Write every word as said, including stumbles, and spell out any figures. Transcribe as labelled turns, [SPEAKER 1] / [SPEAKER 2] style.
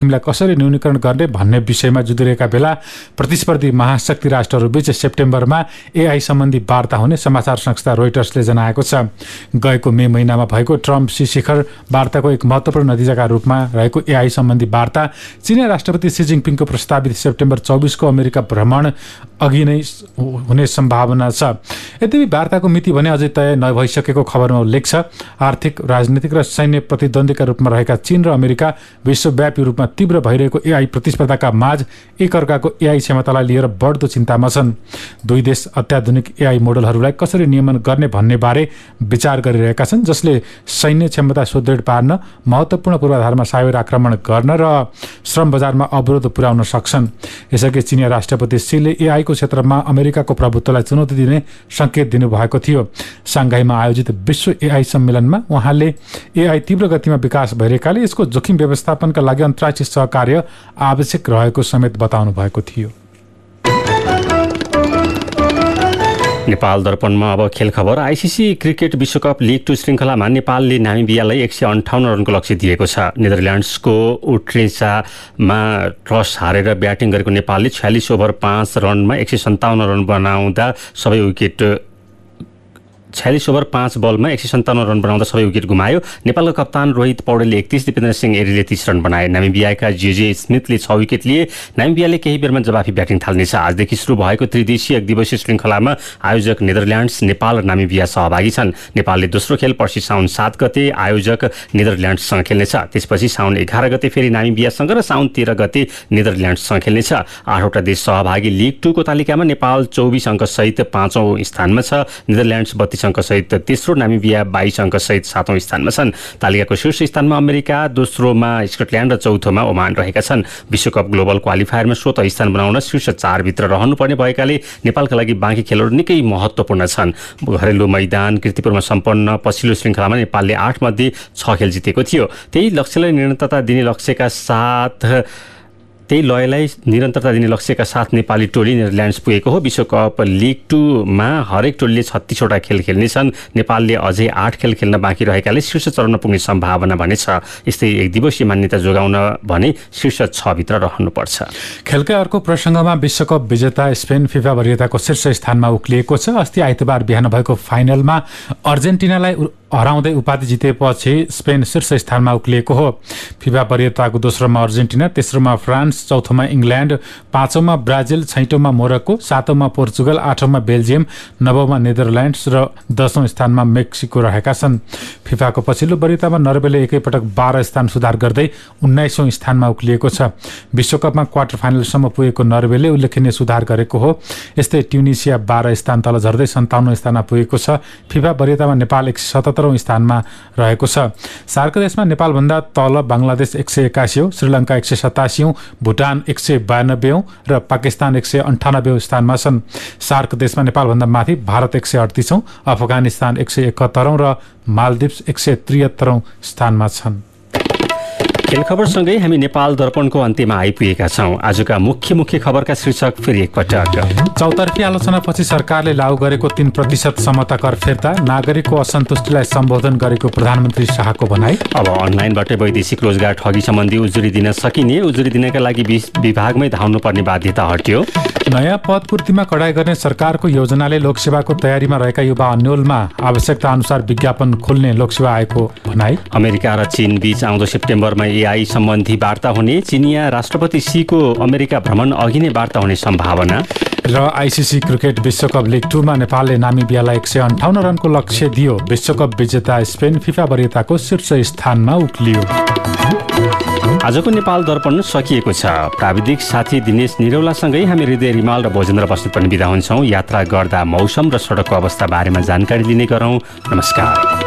[SPEAKER 1] जोखिमलाई कसरी न्यूनीकरण गर्ने भन्ने विषयमा जुधिरहेका बेला प्रतिस्पर्धी महाशक्ति राष्ट्रहरूबीच सेप्टेम्बरमा एआई सम्बन्धी वार्ता हुने समाचार संस्था रोइटर्सले जनाएको छ। गएको मे महिनामा भएको ट्रम्प सी शिखर वार्ताको एक महत्त्वपूर्ण नतिजाका रूपमा रहेको एआई सम्बन्धी वार्ता चीनी राष्ट्रपति सी जिनपिङको प्रस्तावित सेप्टेम्बर चौबिसको अमेरिका भ्रमण अघि नै हुने सम्भावना छ। यद्यपि वार्ताको मिति भने अझै तय नभइसकेको खबरमा उल्लेख छ। आर्थिक, राजनीतिक र सैन्य प्रतिद्वन्द्वीका रूपमा रहेका चीन र अमेरिका विश्वव्यापी रूपमा तीव्र भइरहेको एआई प्रतिस्पर्धाका माझ एकअर्काको एआई क्षमतालाई लिएर बढ्दो चिन्तामा छन्। दुई देश अत्याधुनिक एआई मोडलहरूलाई कसरी नियमन गर्ने भन्ने बारे विचार गरिरहेका छन्, जसले सैन्य क्षमता सुदृढ पार्न, महत्त्वपूर्ण पूर्वाधारमा साइबर आक्रमण गर्न र श्रम बजारमा अवरोध पुर्याउन सक्छन्। यसअघि चीनी राष्ट्रपति सीले एआईको क्षेत्रमा अमेरिकाको प्रभुत्वलाई चुनौती दिने संकेत दिनुभएको थियो। सांघाईमा आयोजित विश्व एआई सम्मेलनमा उहाँले एआई तीव्र गतिमा विकास भइरहेकाले यसको जोखिम व्यवस्थापनका लागि अन्तर्राष्ट्रिय सहकार्य आवश्यक रहेको समेत बताउनु भएको थियो।
[SPEAKER 2] नेपाल दर्पणमा अब खेल खबर। आइसिसी क्रिकेट विश्वकप लिग टू श्रृङ्खलामा नेपालले नामिबियालाई एक सय अन्ठाउन्न रनको लक्ष्य दिएको छ। नेदरल्यान्ड्सको उट्रेसामा टस हारेर ब्याटिङ गरेको नेपालले छयालिस ओभर पाँच रनमा एक सय सन्ताउन्न रन बनाउँदा सबै विकेट छयालिस ओभर पाँच बलमा एक सय सन्ताउन्न रन बनाउँदा सबै विकेट गुमायो। नेपालको कप्तान रोहित पौडेलले एकतीस, दिपेन्द्र सिंह एरीले तीस रन बनाए। नामिबियाका जेजे स्मिथले छ विकेट लिए। नामिबियाले केही बेरमा जवाफी ब्याटिङ थाल्नेछ। आजदेखि सुरु भएको त्रिदेशीय एक दिवसीय श्रृङ्खलामा आयोजक नेदरल्यान्ड्स, नेपाल र नामिबिया सहभागी छन्। नेपालले दोस्रो खेल पर्सि साउन सात गते आयोजक नेदरल्यान्ड्ससँग खेल्नेछ। त्यसपछि साउन एघार गते फेरि नामिबियासँग र साउन तेह्र गते नेदरल्यान्ड्ससँग खेल्नेछ। आठवटा देश सहभागी लिग टूको तालिकामा नेपाल चौबिस अङ्कसहित पाँचौँ स्थानमा छ। नेदरल्यान्ड्स बत्तीस अङ्कसहित तेस्रो, नामिबिया बाइस अङ्कसहित सातौँ स्थानमा छन्। तालिकाको शीर्ष स्थानमा अमेरिका, दोस्रोमा स्कटल्यान्ड र चौथोमा ओमान रहेका छन्। विश्वकप ग्लोबल क्वालिफायरमा स्वतः स्थान बनाउन शीर्ष चारभित्र रहनुपर्ने भएकाले नेपालका लागि बाँकी खेलहरू निकै महत्त्वपूर्ण छन्। घरेलु मैदान कीर्तिपुरमा सम्पन्न पछिल्लो श्रृङ्खलामा नेपालले आठ मध्ये छ खेल जितेको थियो। त्यही लक्ष्यलाई निरन्तरता दिने लक्ष्यका साथ त्यही लयलाई निरन्तरता दिने लक्ष्यका साथ नेपाली टोली नेदरल्यान्ड्स पुगेको हो। विश्वकप लिग टूमा हरेक टोलीले छत्तीसवटा खेल खेल्नेछन्। नेपालले अझै आठ खेल खेल्न बाँकी रहेकाले शीर्ष चरणमा पुग्ने सम्भावना भने छ। यस्तै एक दिवसीय मान्यता जोगाउन भने शीर्ष छभित्र रहनुपर्छ।
[SPEAKER 1] खेलकै अर्को प्रसङ्गमा विश्वकप विजेता स्पेन फिफा वरियताको शीर्ष स्थानमा उक्लिएको छ। अस्ति आइतबार बिहान भएको फाइनलमा अर्जेन्टिनालाई हराउँदै उपाधि जितेपछि स्पेन शीर्ष स्थानमा उक्लिएको हो। फिफा वरियताको दोस्रोमा Argentina, तेस्रोमा France, चौथोमा England, पाँचौँमा Brazil, छैटौँमा Morocco, सातौँमा Portugal, आठौँमा Belgium, नवौँमा Netherlands र दसौँ स्थानमा मेक्सिको रहेका छन्। फिफाको पछिल्लो वरियतामा नर्वेले एकैपटक बाह्र स्थान सुधार गर्दै उन्नाइसौँ स्थानमा उक्लिएको छ। विश्वकपमा क्वार्टर फाइनलसम्म पुगेको नर्वेले उल्लेखनीय सुधार गरेको हो। यस्तै ट्युनिसिया बाह्र स्थान तल झर्दै सन्ताउन्न स्थानमा पुगेको छ। फिफा वरियतामा नेपाल एक सय सतहत्तरौँ स्थानमा रहेको छ। सार्क देशमा नेपालभन्दा तल बाङ्लादेश एक सय एकासीौँ, श्रीलङ्का एक सय सतासीौँ, भुटान एक सय बयानब्बेौँ र पाकिस्तान एक सय अन्ठानब्बेौँ स्थानमा छन्। सार्क देशमा नेपालभन्दा माथि भारत एक सय अडतिसौँ, अफगानिस्तान एक सय एकहत्तरौँ र मालदिप्स एक सय त्रिहत्तरौँ स्थानमा छन्।
[SPEAKER 2] खेल खबरसँगै हामी नेपाल दर्पणको अन्त्यमा आइपुगेका छौँ। आजका मुख्य मुख्य खबरका शीर्षक फेरि एकपटक।
[SPEAKER 1] चौतर्फी आलोचनापछि सरकारले लागू गरेको तीन प्रतिशत समता कर फिर्ता, नागरिकको असन्तुष्टिलाई सम्बोधन गरेको प्रधानमन्त्री शाहको भनाई।
[SPEAKER 2] अब अनलाइनबाटै वैदेशिक रोजगार ठगी सम्बन्धी उजुरी दिन सकिने, उजुरी दिनका लागि विभागमै धाउनुपर्ने बाध्यता हट्यो।
[SPEAKER 1] नयाँ पद पूर्तिमा कडाई गर्ने सरकारको योजनाले लोकसेवाको तयारीमा रहेका युवा अन्यलमा आवश्यकता अनुसार विज्ञापन खोल्ने लोकसेवा आयोगको भनाई।
[SPEAKER 2] अमेरिका र चीन बीच आउँदो सेप्टेम्बरमा एआई सम्बन्धी वार्ता हुने, चिनिया राष्ट्रपति सीको अमेरिका भ्रमण अघि नै वार्ता हुने सम्भावना।
[SPEAKER 1] र आइसिसी क्रिकेट विश्वकप लिग टूमा नेपालले नामिबियालाई एक सय अन्ठाउन्न रनको लक्ष्य दियो। विश्वकप विजेता स्पेन फिफा वरियताको शीर्ष स्थानमा उक्लियो।
[SPEAKER 2] आजको नेपाल दर्पण सकिएको छ। प्राविधिक साथी दिनेश निरौलासँगै हामी हृदय रिमाल र भोजेन्द्र बस्नेत पनि बिदा हुन्छौँ। यात्रा गर्दा मौसम र सडकको अवस्था बारेमा जानकारी लिने गरौँ। नमस्कार।